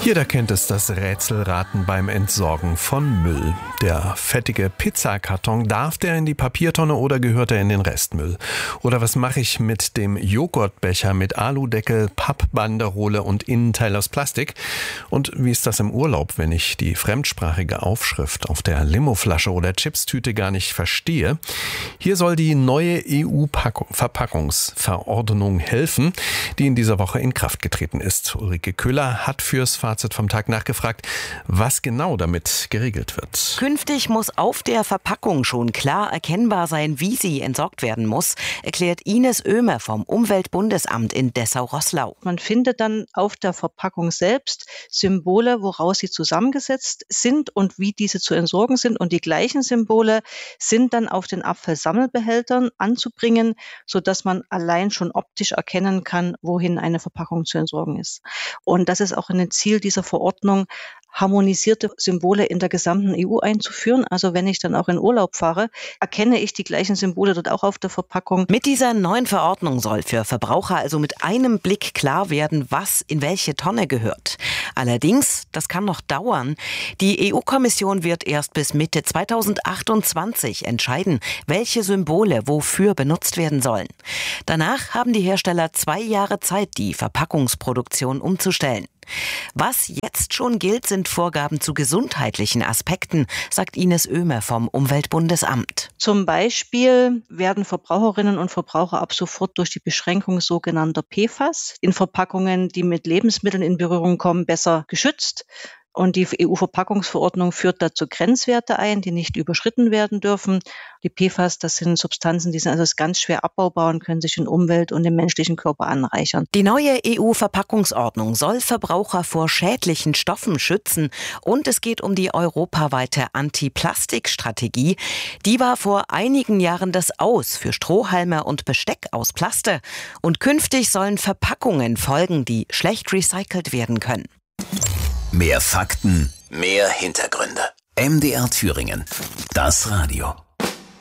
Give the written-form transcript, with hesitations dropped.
Jeder kennt es, das Rätselraten beim Entsorgen von Müll. Der fettige Pizzakarton, darf der in die Papiertonne oder gehört er in den Restmüll? Oder was mache ich mit dem Joghurtbecher mit Aludeckel, Pappbanderole und Innenteil aus Plastik? Und wie ist das im Urlaub, wenn ich die fremdsprachige Aufschrift auf der Limoflasche oder Chipstüte gar nicht verstehe? Hier soll die neue EU-Verpackungsverordnung helfen, die in dieser Woche in Kraft getreten ist. Ulrike Köhler hat fürs Fazit vom Tag nachgefragt, was genau damit geregelt wird. Künftig muss auf der Verpackung schon klar erkennbar sein, wie sie entsorgt werden muss, erklärt Ines Oehmer vom Umweltbundesamt in Dessau-Roßlau. Man findet dann auf der Verpackung selbst Symbole, woraus sie zusammengesetzt sind und wie diese zu entsorgen sind. Und die gleichen Symbole sind dann auf den Abfallsammelbehältern anzubringen, sodass man allein schon optisch erkennen kann, wohin eine Verpackung zu entsorgen ist. Und das ist auch ein Ziel dieser Verordnung, harmonisierte Symbole in der gesamten EU einzuführen. Also wenn ich dann auch in Urlaub fahre, erkenne ich die gleichen Symbole dort auch auf der Verpackung. Mit dieser neuen Verordnung soll für Verbraucher also mit einem Blick klar werden, was in welche Tonne gehört. Allerdings, das kann noch dauern. Die EU-Kommission wird erst bis Mitte 2028 entscheiden, welche Symbole wofür benutzt werden sollen. Danach haben die Hersteller 2 Jahre Zeit, die Verpackungsproduktion umzustellen. Was jetzt schon gilt, sind Vorgaben zu gesundheitlichen Aspekten, sagt Ines Oehmer vom Umweltbundesamt. Zum Beispiel werden Verbraucherinnen und Verbraucher ab sofort durch die Beschränkung sogenannter PFAS in Verpackungen, die mit Lebensmitteln in Berührung kommen, besser geschützt. Und die EU-Verpackungsverordnung führt dazu Grenzwerte ein, die nicht überschritten werden dürfen. Die PFAS, das sind Substanzen, die sind also ganz schwer abbaubar und können sich in Umwelt und im menschlichen Körper anreichern. Die neue EU-Verpackungsordnung soll Verbraucher vor schädlichen Stoffen schützen. Und es geht um die europaweite Anti-Plastik-Strategie. Die war vor einigen Jahren das Aus für Strohhalme und Besteck aus Plaste. Und künftig sollen Verpackungen folgen, die schlecht recycelt werden können. Mehr Fakten, mehr Hintergründe. MDR Thüringen. Das Radio.